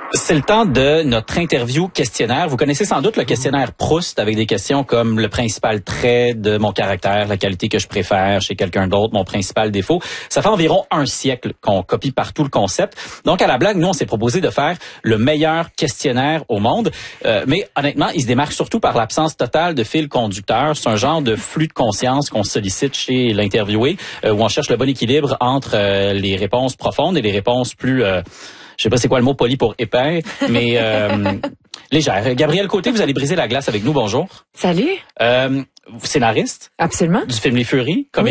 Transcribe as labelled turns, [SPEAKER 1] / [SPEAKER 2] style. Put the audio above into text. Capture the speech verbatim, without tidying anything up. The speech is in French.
[SPEAKER 1] C'est le temps de notre interview questionnaire. Vous connaissez sans doute le questionnaire Proust avec des questions comme le principal trait de mon caractère, la qualité que je préfère chez quelqu'un d'autre, mon principal défaut. Ça fait environ un siècle qu'on copie partout le concept. Donc, à la blague, nous, on s'est proposé de faire le meilleur questionnaire au monde. Euh, mais honnêtement, il se démarque surtout par l'absence totale de fil conducteur. C'est un genre de flux de conscience qu'on sollicite chez l'interviewé, euh, où on cherche le bon équilibre entre euh, les réponses profondes et les réponses plus... Euh, je sais pas c'est quoi le mot poli pour épais, mais euh, légère. Gabrielle Côté, vous allez briser la glace avec nous. Bonjour.
[SPEAKER 2] Salut.
[SPEAKER 1] Euh, scénariste.
[SPEAKER 2] Absolument.
[SPEAKER 1] Du film Les Furies.